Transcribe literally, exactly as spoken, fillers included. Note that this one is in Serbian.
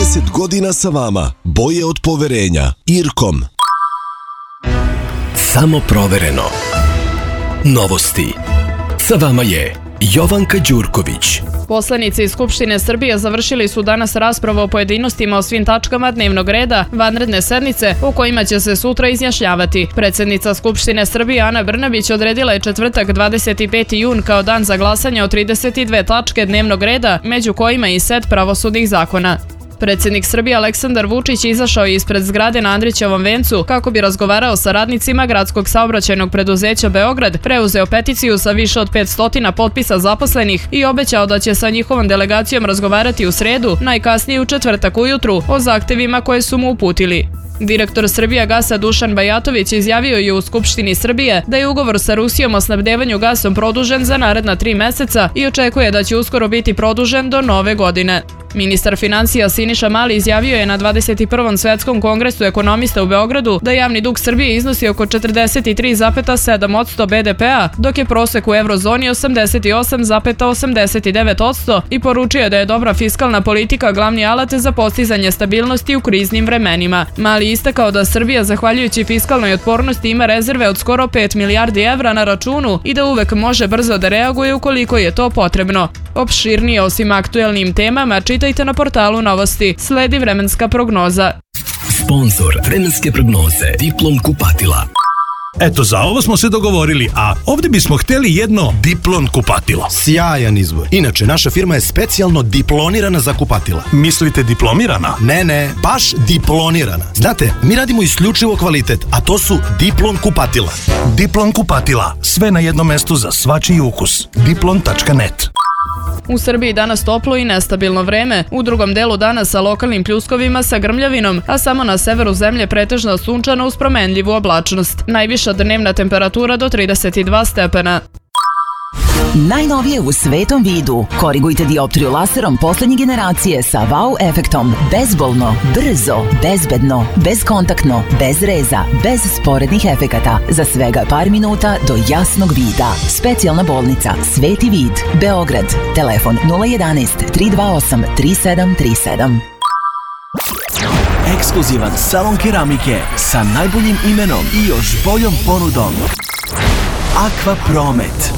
trideset godina sa vama. Boje od poverenja. Irkom. Samo provereno. Novosti. Sa vama je Jovanka Đurković. Poslanici iz Skupštine Srbije završili su danas raspravu o pojedinostima o svim tačkama dnevnog reda vanredne sednice u kojima će se sutra izjašnjavati. Predsjednica Skupštine Srbije Ana Brnabić odredila je četvrtak dvadeset peti jun kao dan za glasanje o trideset dve tačke dnevnog reda, među kojima i set pravosudnih zakona. Predsjednik Srbije Aleksandar Vučić izašao je ispred zgrade na Andrićevom vencu kako bi razgovarao sa radnicima Gradskog saobraćajnog preduzeća Beograd, preuzeo peticiju sa više od petsto potpisa zaposlenih i obećao da će sa njihovom delegacijom razgovarati u sredu, najkasnije u četvrtak ujutru, o zahtevima koje su mu uputili. Direktor Srbijagasa Dušan Bajatović izjavio je u Skupštini Srbije da je ugovor sa Rusijom o snabdevanju gasom produžen za naredna tri meseca i očekuje da će uskoro biti produžen do nove godine. Ministar financija Siniša Mali izjavio je na dvadeset prvom svetskom kongresu ekonomista u Beogradu da javni dug Srbije iznosi oko četrdeset tri zarez sedam posto be de pea, dok je prosek u eurozoni osamdeset osam zarez osamdeset devet posto i poručio da je dobra fiskalna politika glavni alat za postizanje stabilnosti u kriznim vremenima. Mali istakao da Srbija, zahvaljujući fiskalnoj otpornosti, ima rezerve od skoro pet milijardi evra na računu i da uvek može brzo da reaguje ukoliko je to potrebno. Opširnije osim aktuelnim temama čitajte na portalu Novosti. Sledi vremenska prognoza. Sponzor vremenske prognoze Diplom kupatila. Eto, za ovo smo se dogovorili, a ovdje bismo htjeli jedno Diplom kupatilo. Sjajan izbor. Inače, naša firma je specijalno diplonirana za kupatila. Mislite diplomirana? Ne, ne, baš diplonirana. Znate, mi radimo isključivo kvalitet, a to su Diplom kupatila. Diplom kupatila. Sve na jednom mestu za svačiji ukus. diplom tačka net. U Srbiji danas toplo i nestabilno vreme, u drugom delu dana sa lokalnim pljuskovima sa grmljavinom, a samo na severu zemlje pretežno sunčano uz promenljivu oblačnost. Najviša dnevna temperatura do trideset dva stepena. Najnovije u svetom vidu. Korigujte dioptriju laserom poslednje generacije sa wow efektom. Bezbolno, brzo, bezbedno, bezkontaktno, bez reza, bez sporednih efekata. Za svega par minuta do jasnog vida. Specijalna bolnica Sveti vid, Beograd. Telefon nula jedanaest tri dva osam tri sedam tri sedam. Ekskluzivan salon keramike sa najboljim imenom i još boljom ponudom. Aqua Promet.